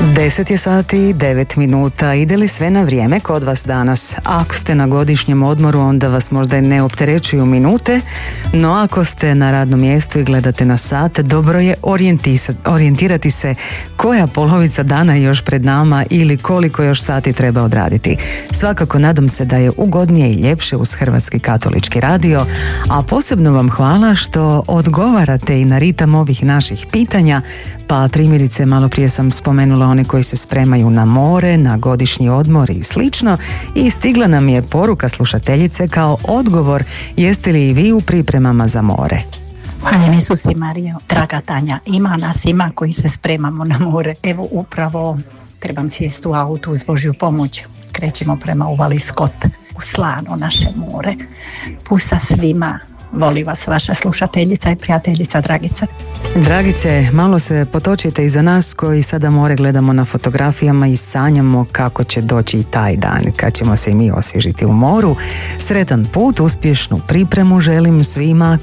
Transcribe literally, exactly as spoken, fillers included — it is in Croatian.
deset je sati, devet minuta. Ide li sve na vrijeme kod vas danas? Ako ste na godišnjem odmoru, onda vas možda i ne opterećuju minute, no ako ste na radnom mjestu i gledate na sat, dobro je orijentirati se koja polovica dana je još pred nama ili koliko još sati treba odraditi. Svakako nadam se da je ugodnije i ljepše uz Hrvatski katolički radio, a posebno vam hvala što odgovarate i na ritam ovih naših pitanja. Pa primjerice, malo prije sam spomenula one koji se spremaju na more, na godišnji odmor i slično, i stigla nam je poruka slušateljice kao odgovor: jeste li i vi u pripremama za more? Hvala Isus i Marijo. Draga Tanja, ima nas, ima koji se spremamo na more. Evo upravo trebam sjesti u autu uz Božju pomoć. Krećemo prema uvali Skot, u slano naše more. Pusa svima. Voli vas vaša slušateljica i prijateljica Dragica. Dragice, malo se potočite iza nas koji sada more gledamo na fotografijama i sanjamo kako će doći i taj dan kad ćemo se i mi osvježiti u moru. Sretan put, uspješnu pripremu želim svima